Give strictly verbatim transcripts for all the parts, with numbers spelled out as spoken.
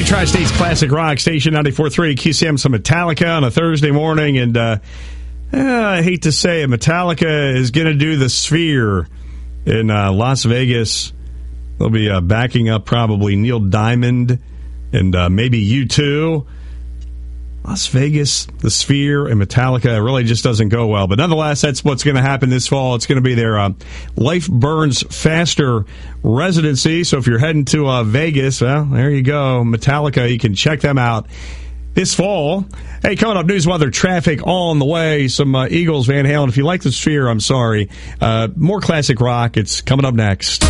The Tri-State's Classic Rock, Station ninety-four point three, Q C M, some Metallica on a Thursday morning, and uh, eh, I hate to say it, Metallica is going to do the Sphere in uh, Las Vegas. They'll be uh, backing up probably Neil Diamond and uh, maybe U two. Las Vegas, the Sphere, and Metallica, it really just doesn't go well. But nonetheless, that's what's going to happen this fall. It's going to be their uh, Life Burns Faster residency. So if you're heading to uh, Vegas, well, there you go. Metallica, you can check them out this fall. Hey, coming up, news, weather, traffic on the way. Some uh, Eagles, Van Halen. If you like the Sphere, I'm sorry. Uh, more classic rock. It's coming up next.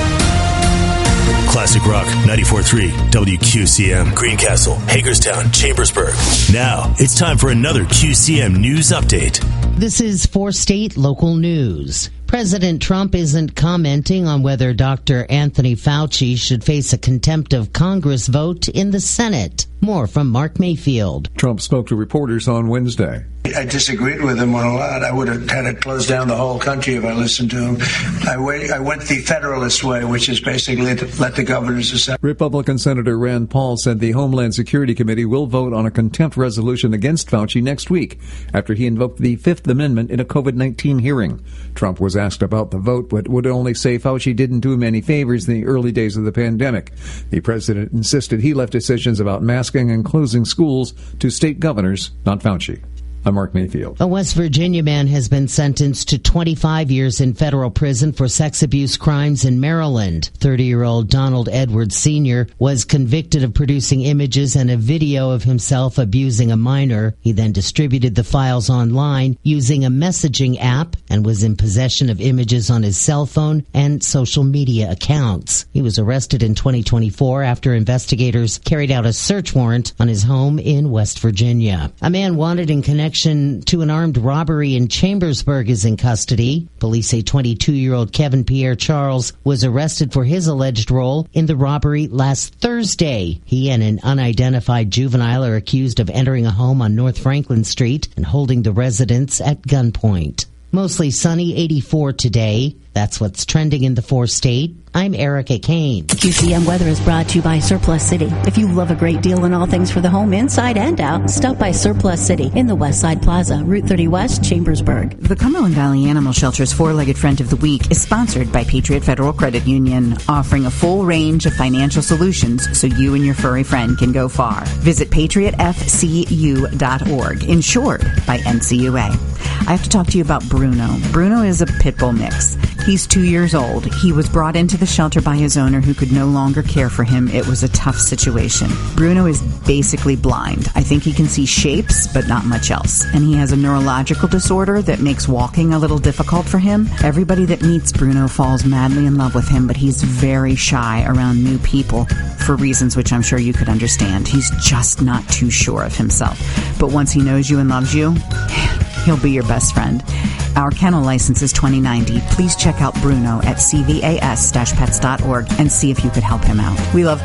Classic Rock ninety-four point three W Q C M, Greencastle, Hagerstown, Chambersburg. Now it's time for another Q C M News Update. This is For State Local News. President Trump isn't commenting on whether Doctor Anthony Fauci should face a contempt of Congress vote in the Senate. More from Mark Mayfield. Trump spoke to reporters on Wednesday. I disagreed with him on a lot. I would have had to close down the whole country if I listened to him. I went, I went the Federalist way, which is basically to let the governors decide. Republican Senator Rand Paul said the Homeland Security Committee will vote on a contempt resolution against Fauci next week after he invoked the Fifth Amendment in a COVID nineteen hearing. Trump was asked about the vote, but would only say Fauci didn't do him any favors in the early days of the pandemic. The president insisted he left decisions about masking and closing schools to state governors, not Fauci. I'm Mark Mayfield. A West Virginia man has been sentenced to twenty-five years in federal prison for sex abuse crimes in Maryland. thirty-year-old Donald Edwards Senior was convicted of producing images and a video of himself abusing a minor. He then distributed the files online using a messaging app and was in possession of images on his cell phone and social media accounts. He was arrested in twenty twenty-four after investigators carried out a search warrant on his home in West Virginia. A man wanted in connection to an armed robbery in Chambersburg is in custody. Police say twenty-two-year-old Kevin Pierre Charles was arrested for his alleged role in the robbery last Thursday. He and an unidentified juvenile are accused of entering a home on North Franklin Street and holding the residents at gunpoint. Mostly sunny, eighty-four today. That's what's trending in the four-state. I'm Erica Kane. Q C M Weather is brought to you by Surplus City. If you love a great deal on all things for the home, inside and out, stop by Surplus City in the West Side Plaza, Route thirty West, Chambersburg. The Cumberland Valley Animal Shelter's Four-Legged Friend of the Week is sponsored by Patriot Federal Credit Union, offering a full range of financial solutions so you and your furry friend can go far. Visit patriot f c u dot org, insured by N C U A. I have to talk to you about Bruno. Bruno is a pit bull mix. He's two years old. He was brought into the shelter by his owner who could no longer care for him. It was a tough situation. Bruno is basically blind. I think he can see shapes, but not much else. And he has a neurological disorder that makes walking a little difficult for him. Everybody that meets Bruno falls madly in love with him, but he's very shy around new people for reasons which I'm sure you could understand. He's just not too sure of himself. But once he knows you and loves you, he'll be your best friend. Our kennel license is twenty ninety. Please check out Bruno at c v a s dash pets dot org and see if you could help him out. We love